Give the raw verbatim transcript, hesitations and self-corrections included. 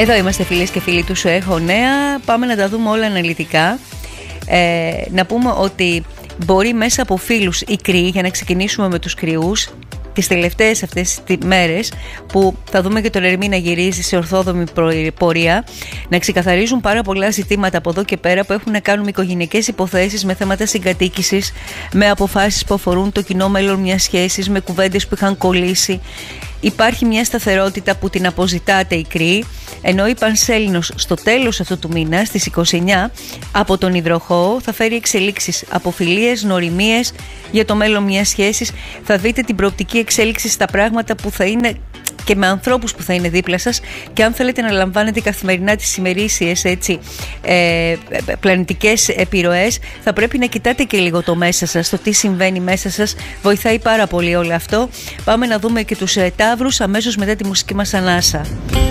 Εδώ είμαστε φίλες και φίλοι του Σου Έχω Νέα. Πάμε να τα δούμε όλα αναλυτικά. Ε, να πούμε ότι μπορεί μέσα από φίλους οι κρυοί, για να ξεκινήσουμε με τους κρυούς, τις τελευταίες αυτές τις μέρες που θα δούμε και τον Ερμή να γυρίζει σε ορθόδομη πορεία, να ξεκαθαρίζουν πάρα πολλά ζητήματα από εδώ και πέρα που έχουν να κάνουν με οικογενειακές υποθέσεις, με θέματα συγκατοίκησης, με αποφάσεις που αφορούν το κοινό μέλλον μιας σχέσης, με κουβέντες που είχαν κολλήσει. Υπάρχει μια σταθερότητα που την αποζητάτε οι κρυοί, ενώ η Πανσέλινος στο τέλος αυτού του μήνα, στις είκοσι εννιά, από τον Υδροχόο θα φέρει εξελίξεις από φιλίες, γνωριμίες για το μέλλον μιας σχέσης. Θα δείτε την προοπτική εξέλιξη στα πράγματα που θα είναι και με ανθρώπους που θα είναι δίπλα σας, και αν θέλετε να λαμβάνετε καθημερινά τις ημερήσιες έτσι, ε, πλανητικές επιρροές, θα πρέπει να κοιτάτε και λίγο το μέσα σας, το τι συμβαίνει μέσα σας. Βοηθάει πάρα πολύ όλο αυτό. Πάμε να δούμε και τους ε, Ταύρους αμέσως μετά τη μουσική μας ανάσα.